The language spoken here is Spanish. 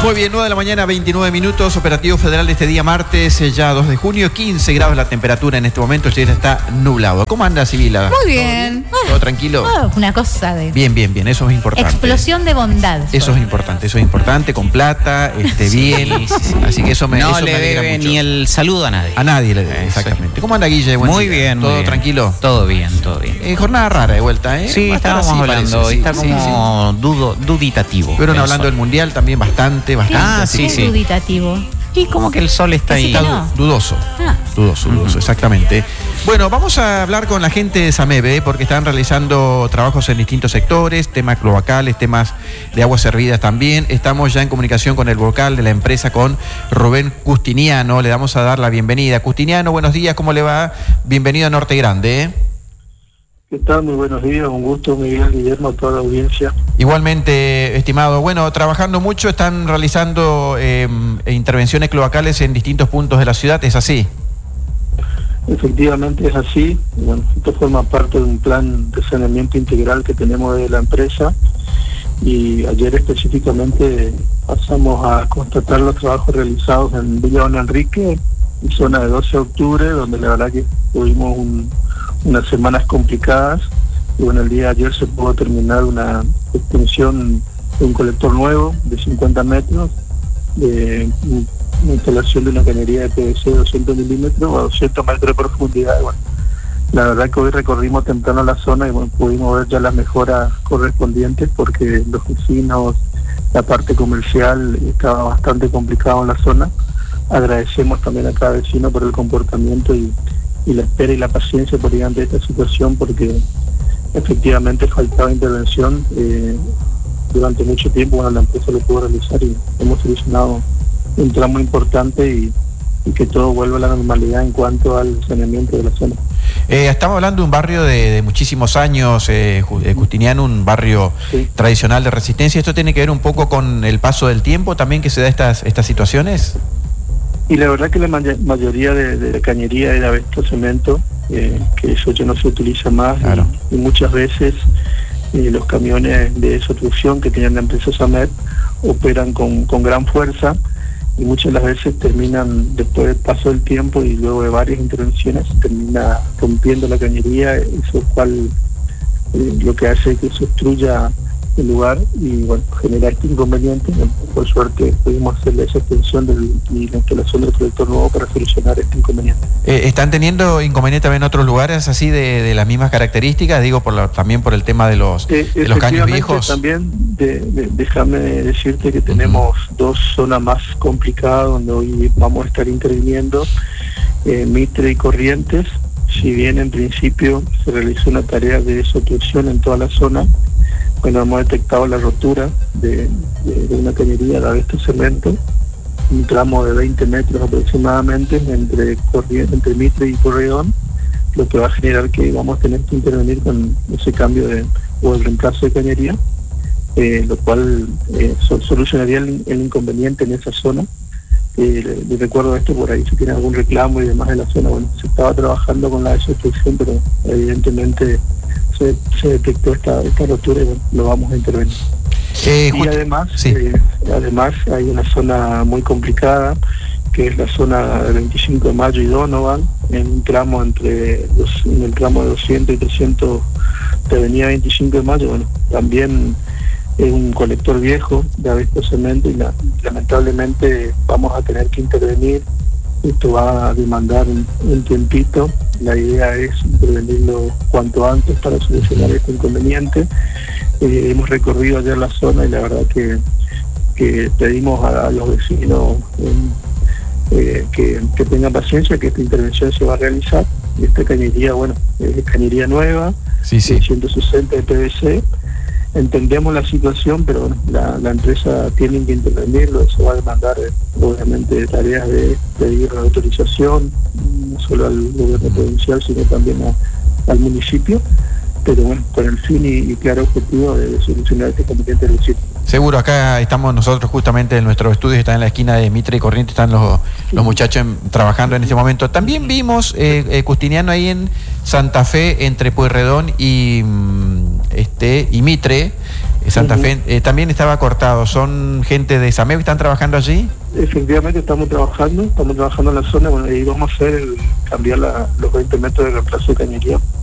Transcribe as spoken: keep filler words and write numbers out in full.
Muy bien, nueve de la mañana, veintinueve minutos, operativo federal de este día martes, ya dos de junio, quince grados la temperatura en este momento, el cielo está nublado. ¿Cómo anda, Sibila? Muy bien. ¿Todo, bien? ¿Todo tranquilo? Oh, una cosa de... Bien, bien, bien, eso es importante. Explosión de bondad. Eso es importante, eso es importante, con plata, este, bien, sí, sí, sí. Así que eso me, no eso le me alegra debe mucho. ni el saludo a nadie. A nadie le debe, exactamente. ¿Cómo anda, Guille? Buen muy día. bien, ¿Todo muy bien. tranquilo? Todo bien, todo bien. Eh, jornada rara de vuelta, ¿eh? Sí, Va a estar estábamos así, hablando, parece, está sí, como sí, sí. Dudo, duditativo. Estuvieron el hablando sol. del Mundial también bastante, bastante. Ah, así sí, Es sí. duditativo. Y como que el sol está Que sí, ahí. que no. Dudoso. Ah. Dudoso, dudoso, exactamente. Bueno, vamos a hablar con la gente de SAMEB, porque están realizando trabajos en distintos sectores, temas cloacales, temas de aguas servidas también. Estamos ya en comunicación con el vocal de la empresa, con Rubén Custiniano. Le damos a dar la bienvenida. Custiniano, buenos días, ¿cómo le va? Bienvenido a Norte Grande, ¿eh? ¿Qué tal? Muy buenos días, un gusto, Miguel, Guillermo, a toda la audiencia. Igualmente, estimado. Bueno, trabajando mucho, están realizando eh, intervenciones cloacales en distintos puntos de la ciudad, ¿es así? Efectivamente es así. Bueno, esto forma parte de un plan de saneamiento integral que tenemos de la empresa y ayer específicamente pasamos a constatar los trabajos realizados en Villa Don Enrique, en zona de doce de octubre, donde la verdad que tuvimos un, unas semanas complicadas y bueno, el día de ayer se pudo terminar una extensión de un colector nuevo de cincuenta metros, de una instalación de una cañería de P V C de doscientos milímetros a doscientos metros de profundidad. Bueno, la verdad que hoy recorrimos temprano la zona y bueno, pudimos ver ya las mejoras correspondientes porque los vecinos, la parte comercial estaba bastante complicado en la zona. Agradecemos también a cada vecino por el comportamiento y, y la espera y la paciencia por delante de esta situación, porque efectivamente faltaba intervención eh, durante mucho tiempo. Bueno, la empresa lo pudo realizar y hemos solucionado un tramo importante y, y que todo vuelva a la normalidad en cuanto al saneamiento de la zona. Eh, estamos hablando de un barrio de, de muchísimos años, eh, Custiniano, un barrio Sí. tradicional de Resistencia. ¿Esto tiene que ver un poco con el paso del tiempo también que se da estas, estas situaciones? Y la verdad que la may- mayoría de, de la cañería era Vesto Cemento, eh, que eso ya no se utiliza más. Claro. Y, y muchas veces eh, los camiones de desobstrucción que tenían la empresa SAMEB operan con, con gran fuerza y muchas de las veces terminan, después del paso del tiempo y luego de varias intervenciones, termina rompiendo la cañería, eso cual eh, lo que hace es que se obstruya el lugar y bueno, genera este inconveniente. Por suerte pudimos hacerle esa extensión del, y la instalación del colector nuevo para solucionar este inconveniente. Eh, ¿Están teniendo inconvenientes también en otros lugares así de, de las mismas características? Digo, por la, también por el tema de los, Eh, de los caños efectivamente, viejos. También de, de, déjame decirte que tenemos uh-huh. dos zonas más complicadas donde hoy vamos a estar interviniendo, eh, Mitre y Corrientes. Si bien en principio se realizó una tarea de desobstrucción en toda la zona, bueno, hemos detectado la rotura de, de, de una cañería de Vesto Cemento, un tramo de veinte metros aproximadamente entre, Corrientes, entre Mitre y Corredón, lo que va a generar que vamos a tener que intervenir con ese cambio de, o el reemplazo de cañería, eh, lo cual eh, so, solucionaría el, el inconveniente en esa zona. Eh, le, le recuerdo esto, por ahí si tiene algún reclamo y demás en la zona. Bueno, se estaba trabajando con la desobstrucción, pero evidentemente se, se detectó esta, esta rotura y bueno, lo vamos a intervenir. Eh, y además, sí. eh, además hay una zona muy complicada, que es la zona del veinticinco de mayo y Donovan, en un tramo entre los, en el tramo de doscientos y trescientos de avenida veinticinco de mayo. Bueno, también es un colector viejo de Vesto Cemento y la, lamentablemente vamos a tener que intervenir. Esto va a demandar un, un tiempito. La idea es intervenirlo cuanto antes para solucionar este inconveniente. Eh, hemos recorrido ayer la zona y la verdad que, que pedimos a, a los vecinos eh, que, que tengan paciencia, que esta intervención se va a realizar. Y esta cañería, bueno, es cañería nueva, sí, sí. de ciento sesenta de P V C. Entendemos la situación, pero bueno, la, la empresa tiene que intervenirlo. Eso va a demandar eh, obviamente tareas de pedir autorización, no solo al gobierno provincial, sino también a, al municipio, pero bueno, con el fin y, y claro objetivo de, de solucionar este inconveniente del sitio. Seguro, acá estamos nosotros justamente en nuestros estudios, está en la esquina de Mitre y Corrientes, están los, sí. los muchachos en, trabajando en este momento. También vimos, eh, eh, Custiniano, ahí en Santa Fe, entre Pueyrredón y, este, y Mitre, Santa Uh-huh. Fe, eh, también estaba cortado. ¿Son gente de SAMEB que están trabajando allí? Efectivamente estamos trabajando, estamos trabajando en la zona, bueno, y vamos a hacer el, cambiar la, los veinte metros de reemplazo de cañería